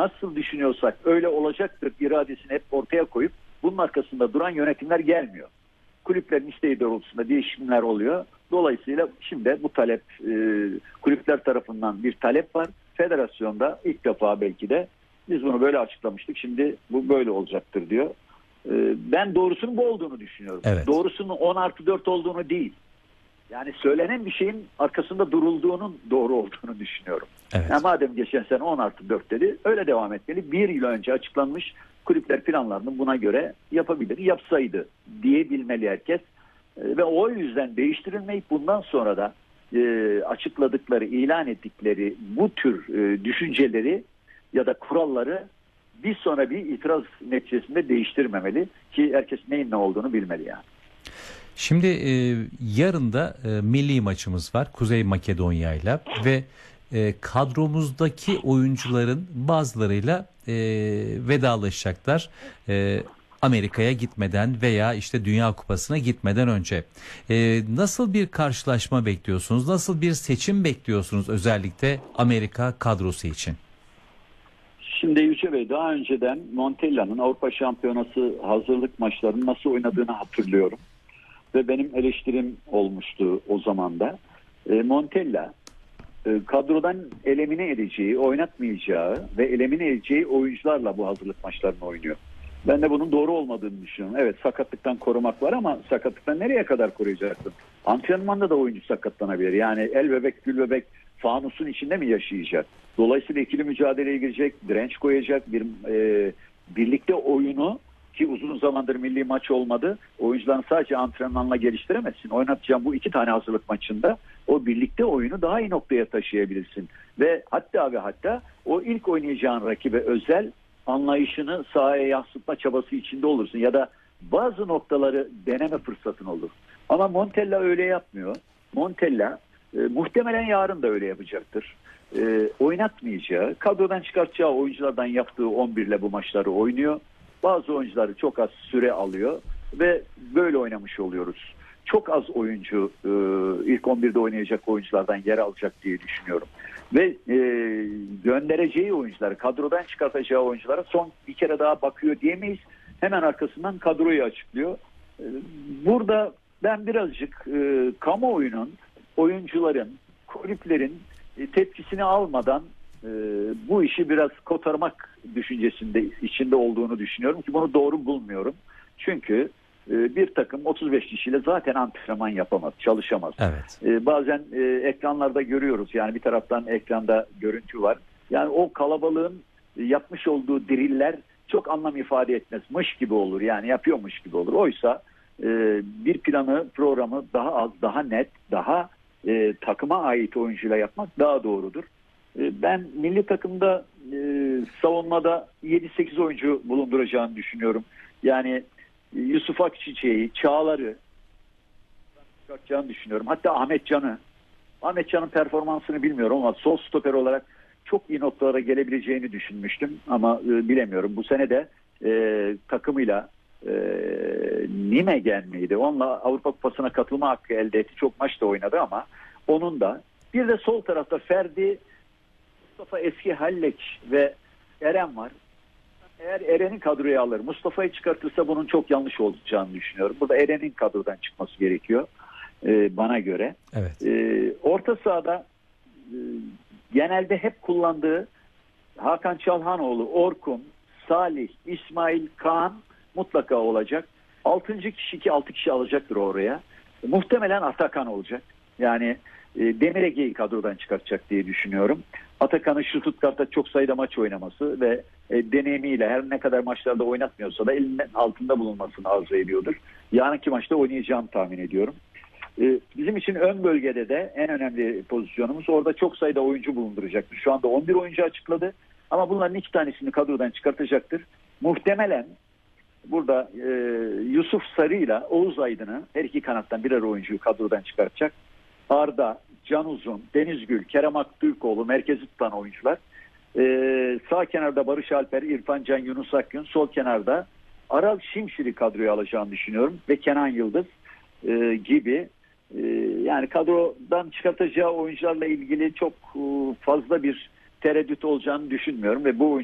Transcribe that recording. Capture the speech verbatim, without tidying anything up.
nasıl düşünüyorsak öyle olacaktır iradesini hep ortaya koyup bunun arkasında duran yönetimler gelmiyor. Kulüplerin isteği doğrultusunda değişimler oluyor. Dolayısıyla şimdi bu talep e, kulüpler tarafından bir talep var. Federasyonda ilk defa belki de biz bunu böyle açıklamıştık. Şimdi bu böyle olacaktır diyor. E, ben doğrusunun bu olduğunu düşünüyorum. Evet. Doğrusunun on artı dört olduğunu değil. Yani söylenen bir şeyin arkasında durulduğunun doğru olduğunu düşünüyorum. Evet. Yani madem geçen sene on artı dört dedi, öyle devam etmeli. Bir yıl önce açıklanmış kulüpler planlarını buna göre yapabilir, yapsaydı diyebilmeli herkes. E, ve o yüzden değiştirilmeyip bundan sonra da e, açıkladıkları, ilan ettikleri bu tür e, düşünceleri ya da kuralları bir sonra bir itiraz neticesinde değiştirmemeli ki herkes neyin ne olduğunu bilmeli yani. Şimdi e, yarın da e, milli maçımız var Kuzey Makedonya ile ve e, kadromuzdaki oyuncuların bazılarıyla e, vedalaşacaklar. E, Amerika'ya gitmeden veya işte Dünya Kupası'na gitmeden önce. E, nasıl bir karşılaşma bekliyorsunuz? Nasıl bir seçim bekliyorsunuz özellikle Amerika kadrosu için? Şimdi Yüce Bey, daha önceden Montella'nın Avrupa Şampiyonası hazırlık maçlarının nasıl oynadığını hatırlıyorum. Ve benim eleştirim olmuştu o zaman da. E, Montella e, kadrodan elemine edeceği, oynatmayacağı ve elemine edeceği oyuncularla bu hazırlık maçlarını oynuyor. Ben de bunun doğru olmadığını düşünüyorum. Evet, sakatlıktan korumak var ama sakatlıktan nereye kadar koruyacaksın? Antrenmanda da oyuncu sakatlanabilir. Yani el bebek, gül bebek fanusun içinde mi yaşayacak? Dolayısıyla ikili mücadeleye girecek, direnç koyacak, bir e, birlikte oyunu ki uzun zamandır milli maç olmadı. Oyuncuların sadece antrenmanla geliştiremezsin. Oynatacağım bu iki tane hazırlık maçında o birlikte oyunu daha iyi noktaya taşıyabilirsin. Ve hatta ve hatta o ilk oynayacağın rakibe özel anlayışını sahaya yansıtma çabası içinde olursun. Ya da bazı noktaları deneme fırsatın olur. Ama Montella öyle yapmıyor. Montella e, muhtemelen yarın da öyle yapacaktır. E, oynatmayacağı, kadrodan çıkartacağı oyunculardan yaptığı on bir ile bu maçları oynuyor. Bazı oyuncuları çok az süre alıyor ve böyle oynamış oluyoruz. Çok az oyuncu e, ilk on birde oynayacak oyunculardan yer alacak diye düşünüyorum. Ve e, göndereceği oyuncuları, kadrodan çıkartacağı oyunculara son bir kere daha bakıyor diyemeyiz. Hemen arkasından kadroyu açıklıyor. E, burada ben birazcık e, kamuoyunun, oyuncuların, kulüplerin e, tepkisini almadan e, bu işi biraz kotarmak düşüncesinde içinde olduğunu düşünüyorum ki bunu doğru bulmuyorum. Çünkü e, bir takım otuz beş kişiyle zaten antrenman yapamaz, çalışamaz. Evet. E, bazen e, ekranlarda görüyoruz, yani bir taraftan ekranda görüntü var. Yani o kalabalığın e, yapmış olduğu diriller çok anlam ifade etmezmiş gibi olur. Yani yapıyormuş gibi olur. Oysa e, bir planı, programı daha az, daha net, daha e, takıma ait oyuncuyla yapmak daha doğrudur. E, ben milli takımda e, savunmada yedi sekiz oyuncu bulunduracağını düşünüyorum. Yani e, Yusuf Akçiçek'i, Çağlar'ı çıkartacağını düşünüyorum. Hatta Ahmet Can'ı. Ahmet Can'ın performansını bilmiyorum ama sol stoper olarak çok iyi noktalara gelebileceğini düşünmüştüm. Ama e, bilemiyorum. Bu sene de e, takımıyla e, Nîmes miydi? Onunla Avrupa Kupası'na katılma hakkı elde etti. Çok maçta oynadı ama onun da. Bir de sol tarafta Ferdi, Mustafa Eski Hallek ve Eren var. Eğer Eren'i kadroya alır, Mustafa'yı çıkartırsa bunun çok yanlış olacağını düşünüyorum. Burada Eren'in kadrodan çıkması gerekiyor e, bana göre. Evet. E, orta sahada e, genelde hep kullandığı Hakan Çalhanoğlu, Orkun, Salih, İsmail, Kaan mutlaka olacak. Altıncı kişi ki altı kişi alacaktır oraya. E, muhtemelen Atakan olacak. Yani e, Demir Ege'yi kadrodan çıkartacak diye düşünüyorum. Atakan'ın Stuttgart'ta çok sayıda maç oynaması ve e, deneyimiyle her ne kadar maçlarda oynatmıyorsa da elinin altında bulunmasını arzu ediyordur. Yarınki maçta oynayacağını tahmin ediyorum. E, bizim için ön bölgede de en önemli pozisyonumuz, orada çok sayıda oyuncu bulunduracaktır. Şu anda on bir oyuncu açıkladı ama bunların iki tanesini kadrodan çıkartacaktır. Muhtemelen burada e, Yusuf Sarı ile Oğuz Aydın'ı, her iki kanattan birer oyuncuyu kadrodan çıkartacak. Arda, Can Uzun, Deniz Gül, Kerem Aktürkoğlu merkezi tutan oyuncular. Ee, sağ kenarda Barış Alper, İrfan Can, Yunus Akgün. Sol kenarda Aral Şimşir'i kadroya alacağını düşünüyorum. Ve Kenan Yıldız e, gibi. E, yani kadrodan çıkartacağı oyuncularla ilgili çok e, fazla bir tereddüt olacağını düşünmüyorum. Ve bu